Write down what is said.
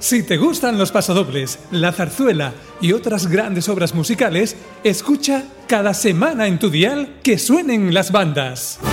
Si te gustan los pasodobles, la zarzuela y otras grandes obras musicales, escucha cada semana en tu dial que suenen las bandas.